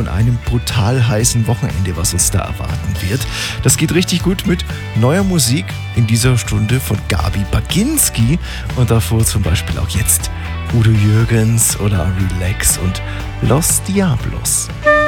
und einem brutal heißen Wochenende, was uns da erwarten wird. Das geht richtig gut mit neuer Musik in dieser Stunde von Gabi Baginski und davor zum Beispiel auch jetzt Udo Jürgens oder Relax und Los Diablos.